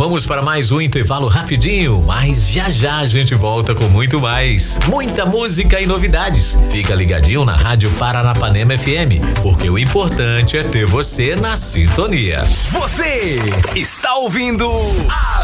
Vamos para mais um intervalo rapidinho, mas já já a gente volta com muito mais. Muita música e novidades. Fica ligadinho na Rádio Paranapanema FM, porque o importante é ter você na sintonia. Você está ouvindo a